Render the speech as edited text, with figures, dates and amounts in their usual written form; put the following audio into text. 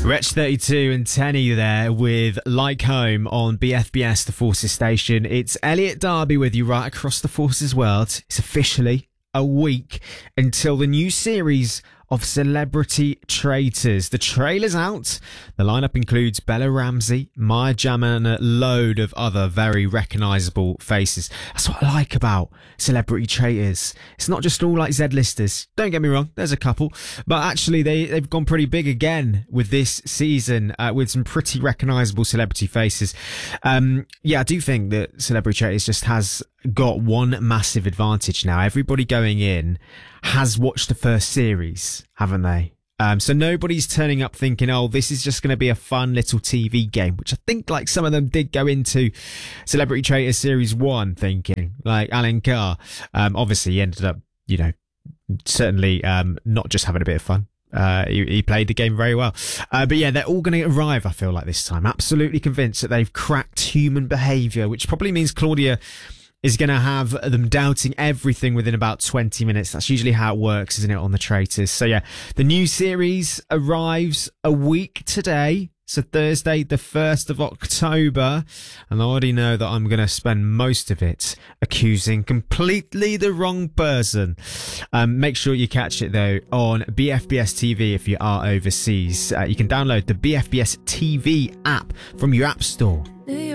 Wretch 32 and Tenny there with Like Home on BFBS, the Forces station. It's Elliot Darby with you right across the Forces world. It's officially a week until the new series of Celebrity Traitors. The trailer's out. The lineup includes Bella Ramsey, Maya Jama, and a load of other very recognisable faces. That's what I like about Celebrity Traitors. It's not just all like Z-listers. Don't get me wrong, there's a couple. But actually, they've gone pretty big again with this season, with some pretty recognisable celebrity faces. I do think that Celebrity Traitors just has got one massive advantage now. Everybody going in has watched the first series, haven't they? So nobody's turning up thinking, oh, this is just going to be a fun little TV game, which I think like some of them did go into Celebrity Traitors Series 1 thinking, like Alan Carr. Obviously he ended up, certainly not just having a bit of fun. He played the game very well. But yeah, they're all going to arrive, I feel like, this time. Absolutely convinced that they've cracked human behaviour, which probably means Claudia is going to have them doubting everything within about 20 minutes. That's usually how it works, isn't it, on the Traitors? So yeah, the new series arrives a week today. So Thursday, the 1st of October. And I already know that I'm going to spend most of it accusing completely the wrong person. Make sure you catch it, though, on BFBS TV if you are overseas. You can download the BFBS TV app from your app store.